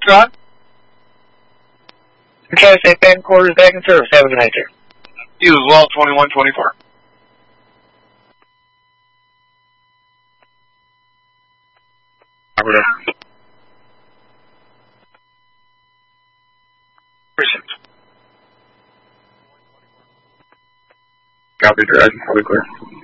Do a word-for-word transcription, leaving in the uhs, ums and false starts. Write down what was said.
John? Tri-State Band Quarters back in service. Have a good night, sir. You as well, twenty-one twenty-four. Operator. Precinct. Copy, Dragon. Probably clear.